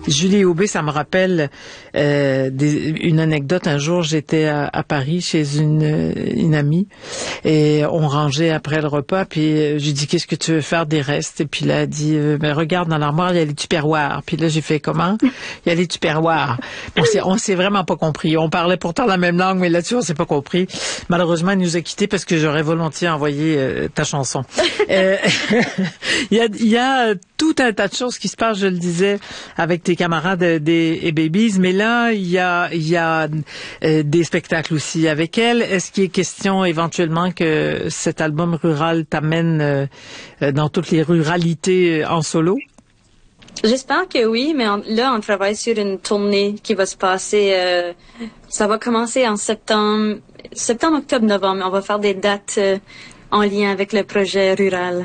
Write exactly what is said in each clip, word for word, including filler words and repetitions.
Julie Aubé, ça me rappelle euh, des, une anecdote. Un jour, j'étais à, à Paris chez une, une amie et on rangeait après le repas. Puis je lui dis, qu'est-ce que tu veux faire des restes? Et puis là, elle dit, euh, ben, regarde dans l'armoire, il y a les tupperwares. Puis là, j'ai fait comment? Il y a les tupperwares. On s'est, on s'est vraiment pas compris. On parlait pourtant la même langue, mais là-dessus, on s'est pas compris. Malheureusement, elle nous a quittés parce que j'aurais volontiers envoyé euh, ta chanson. euh, il y a, il y a tout un tas de choses qui se passent, je le disais, avec tes camarades des et Babies, mais là, il y a, il y a euh, des spectacles aussi avec elle. Est-ce qu'il est question éventuellement que cet album rural t'amène euh, dans toutes les ruralités en solo? J'espère que oui, mais on, là, on travaille sur une tournée qui va se passer, euh, ça va commencer en septembre, septembre, octobre, novembre. On va faire des dates euh, en lien avec le projet rural.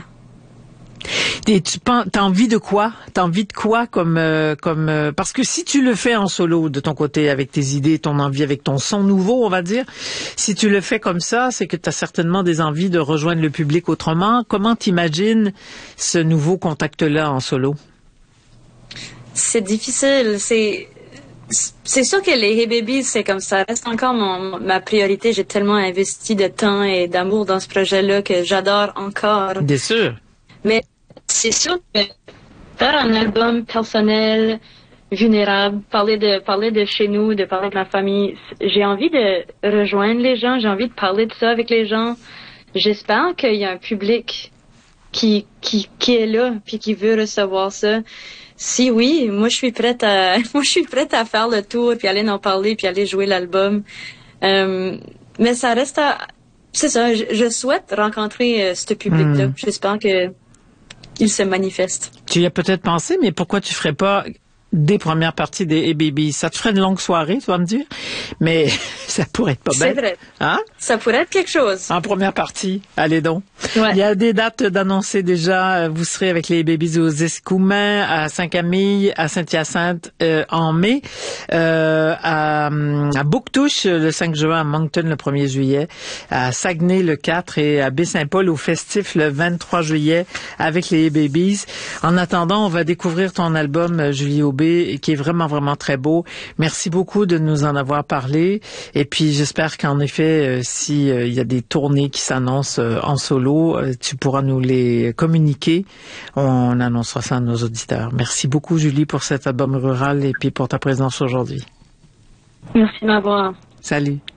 Et tu penses, t'as envie de quoi? T'as envie de quoi comme, euh, comme, euh, parce que si tu le fais en solo de ton côté avec tes idées, ton envie, avec ton son nouveau, on va dire, si tu le fais comme ça, c'est que t'as certainement des envies de rejoindre le public autrement. Comment t'imagines ce nouveau contact-là en solo? C'est difficile, c'est, c'est sûr que les Hey Babies, c'est comme ça, reste encore mon, ma priorité. J'ai tellement investi de temps et d'amour dans ce projet-là que j'adore encore. Bien sûr. Mais c'est sûr que faire un album personnel, vulnérable, parler de parler de chez nous, de parler de ma famille, j'ai envie de rejoindre les gens, j'ai envie de parler de ça avec les gens. J'espère qu'il y a un public qui qui qui est là puis qui veut recevoir ça. Si oui, moi je suis prête à moi je suis prête à faire le tour puis aller en parler puis aller jouer l'album. Euh, mais ça reste à c'est ça, je, je souhaite rencontrer euh, ce public-là. Mm. J'espère que il se manifeste. Tu y as peut-être pensé, mais pourquoi tu ferais pas des premières parties des Hey Babies? Ça te ferait une longue soirée, tu vas me dire, mais ça pourrait être pas bête. C'est vrai. Hein? Ça pourrait être quelque chose. En première partie, allez donc. Ouais. Il y a des dates d'annoncer déjà. Vous serez avec les Babies aux Escoumins, à Saint-Camille, à Saint-Hyacinthe euh, en mai, euh, à, à Bouctouche le cinq juin, à Moncton le premier juillet, à Saguenay le quatre et à Baie-Saint-Paul au Festif le vingt-trois juillet avec les Babies. En attendant, on va découvrir ton album, Julie Aubé, qui est vraiment, vraiment très beau. Merci beaucoup de nous en avoir parlé. Et puis, j'espère qu'en effet, euh, si euh, il y a des tournées qui s'annoncent euh, en solo, euh, tu pourras nous les communiquer. On annoncera ça à nos auditeurs. Merci beaucoup, Julie, pour cet album rural et puis pour ta présence aujourd'hui. Merci de m'avoir. Salut.